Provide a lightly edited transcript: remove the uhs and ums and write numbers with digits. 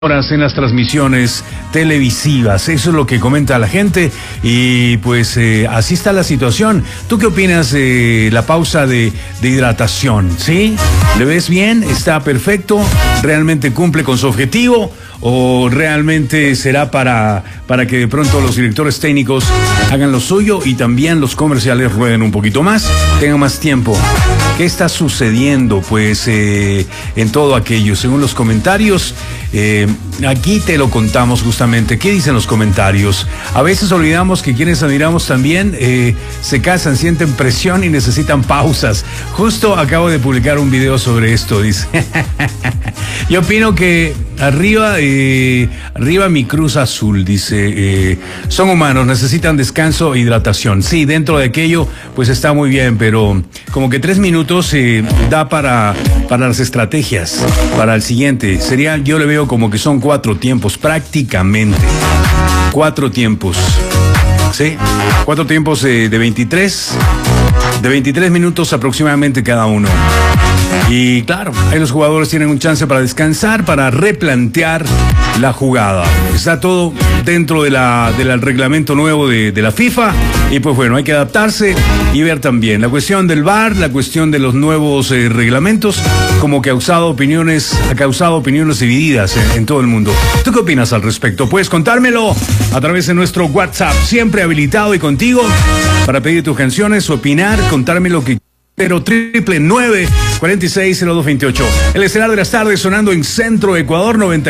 horas en las transmisiones televisivas. Eso es lo que comenta la gente y pues así está la situación. ¿Tú qué opinas de la pausa de hidratación? ¿Sí? ¿Le ves bien? ¿Está perfecto? ¿Realmente cumple con su objetivo? ¿O realmente será para que de pronto los directores técnicos hagan lo suyo y también los comerciales rueden un poquito más, tengan más tiempo? ¿Qué está sucediendo pues en todo aquello? Según los comentarios, aquí te lo contamos justamente. ¿Qué dicen los comentarios? A veces olvidamos que quienes admiramos también se casan, sienten presión y necesitan pausas. Justo acabo de publicar un video sobre esto, dice. Yo opino que arriba mi Cruz Azul, dice, son humanos, necesitan descanso e hidratación. Sí, dentro de aquello, pues está muy bien, pero como que 3 minutos da para las estrategias, para el siguiente. Yo le veo como que son 4 tiempos, prácticamente. 4 tiempos. Sí, 4 tiempos de 23 minutos aproximadamente cada uno. Y claro, ahí los jugadores tienen un chance para descansar, para replantear la jugada. Está todo dentro del reglamento nuevo de la FIFA. Y pues bueno, hay que adaptarse y ver también la cuestión del VAR, la cuestión de los nuevos reglamentos, como que ha causado opiniones divididas en todo el mundo. ¿Tú qué opinas al respecto? Puedes contármelo a través de nuestro WhatsApp, siempre habilitado y contigo, para pedir tus canciones, opinar, contarme lo que 0999-460228. El estelar de las tardes sonando en Centro Ecuador 90.